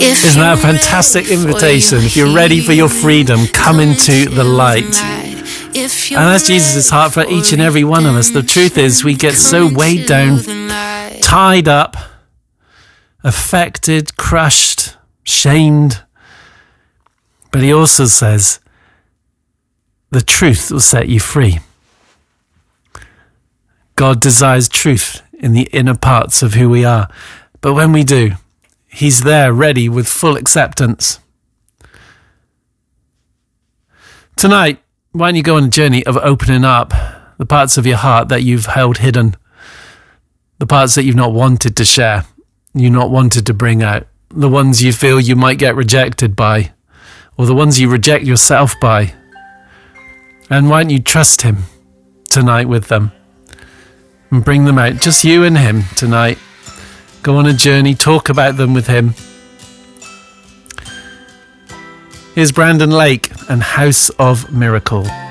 Isn't that a fantastic invitation? If you're ready for your freedom, come into the light. And that's Jesus' heart for each and every one of us. The truth is, we get so weighed down, tied up, affected, crushed, shamed. But he also says, the truth will set you free. God desires truth in the inner parts of who we are. But when we do, he's there ready with full acceptance. Tonight, why don't you go on a journey of opening up the parts of your heart that you've held hidden, the parts that you've not wanted to share, you've not wanted to bring out, the ones you feel you might get rejected by, or the ones you reject yourself by. And why don't you trust him tonight with them and bring them out, just you and him tonight. Go on a journey, talk about them with him. Here's Brandon Lake and House of Miracle.